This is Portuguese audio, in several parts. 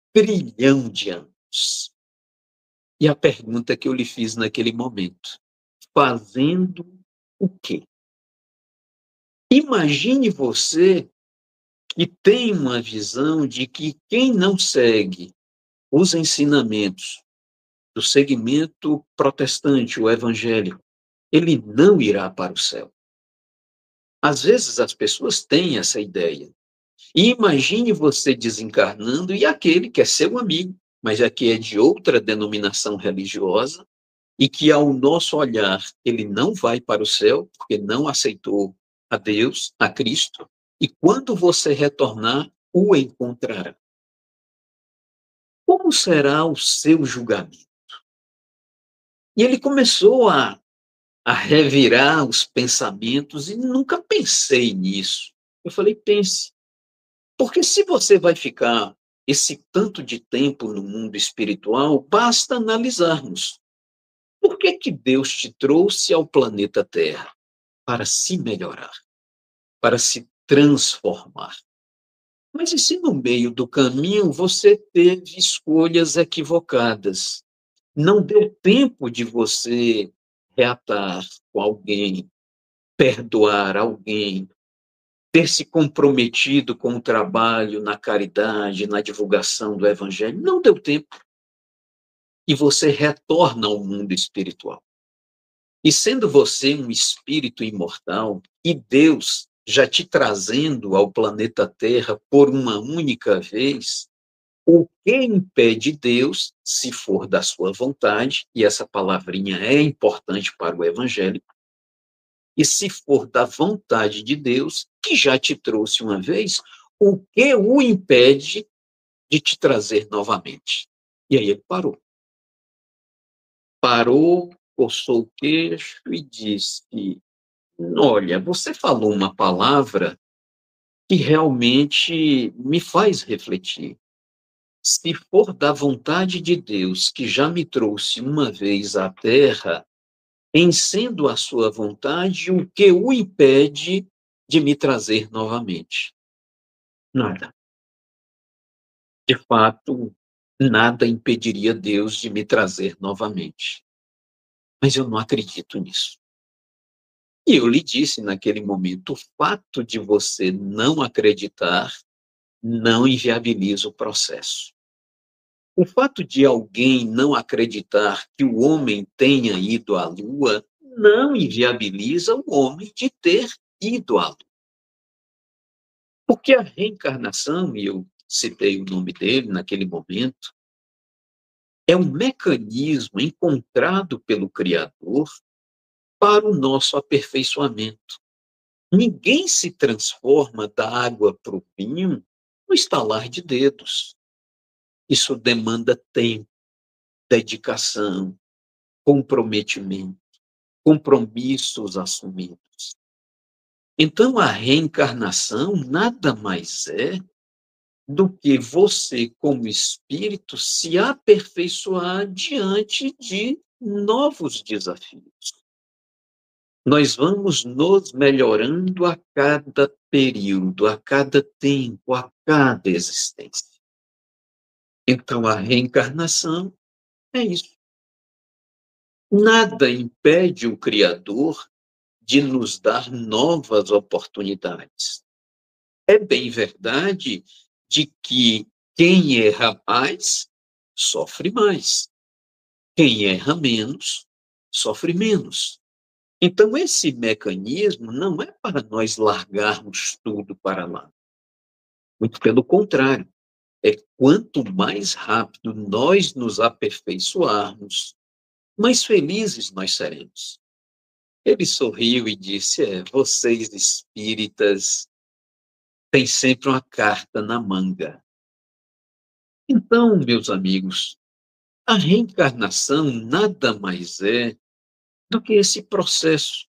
trilhão de anos. E a pergunta que eu lhe fiz naquele momento: fazendo o quê? Imagine você que tem uma visão de que quem não segue os ensinamentos do segmento protestante, o evangélico, ele não irá para o céu. Às vezes as pessoas têm essa ideia. E imagine você desencarnando e aquele que é seu amigo, mas aqui é de outra denominação religiosa, e que ao nosso olhar ele não vai para o céu, porque não aceitou a Deus, a Cristo, e quando você retornar, o encontrará. Como será o seu julgamento? E ele começou a revirar os pensamentos e nunca pensei nisso. Eu falei, pense, porque se você vai ficar esse tanto de tempo no mundo espiritual, basta analisarmos. Por que que Deus te trouxe ao planeta Terra? Para se melhorar, para se transformar. Mas e se no meio do caminho você teve escolhas equivocadas? Não deu tempo de você reatar com alguém, perdoar alguém, ter se comprometido com o trabalho na caridade, na divulgação do evangelho. Não deu tempo. E você retorna ao mundo espiritual. E sendo você um espírito imortal, e Deus já te trazendo ao planeta Terra por uma única vez, o que impede Deus, se for da sua vontade, e essa palavrinha é importante para o evangélico, e se for da vontade de Deus, que já te trouxe uma vez, o que o impede de te trazer novamente? E aí ele parou. Parou, coçou o queixo e disse: olha, você falou uma palavra que realmente me faz refletir. Se for da vontade de Deus, que já me trouxe uma vez à Terra, em sendo a sua vontade, o que o impede de me trazer novamente? Nada. De fato, nada impediria Deus de me trazer novamente. Mas eu não acredito nisso. E eu lhe disse naquele momento, o fato de você não acreditar não inviabiliza o processo. O fato de alguém não acreditar que o homem tenha ido à Lua não inviabiliza o homem de ter ido à Lua. Porque a reencarnação, e eu citei o nome dele naquele momento, é um mecanismo encontrado pelo Criador para o nosso aperfeiçoamento. Ninguém se transforma da água para o vinho no estalar de dedos. Isso demanda tempo, dedicação, comprometimento, compromissos assumidos. Então, a reencarnação nada mais é do que você, como espírito, se aperfeiçoar diante de novos desafios. Nós vamos nos melhorando a cada período, a cada tempo, a cada existência. Então, a reencarnação é isso. Nada impede o Criador de nos dar novas oportunidades. É bem verdade de que quem erra mais, sofre mais. Quem erra menos, sofre menos. Então, esse mecanismo não é para nós largarmos tudo para lá. Muito pelo contrário. É quanto mais rápido nós nos aperfeiçoarmos, mais felizes nós seremos. Ele sorriu e disse: vocês espíritas têm sempre uma carta na manga. Então, meus amigos, a reencarnação nada mais é do que esse processo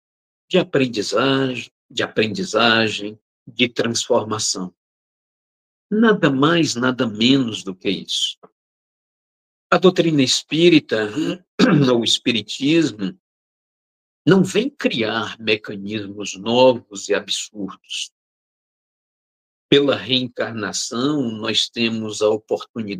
de transformação. Nada mais, nada menos do que isso. A doutrina espírita, ou o espiritismo, não vem criar mecanismos novos e absurdos. Pela reencarnação, nós temos a oportunidade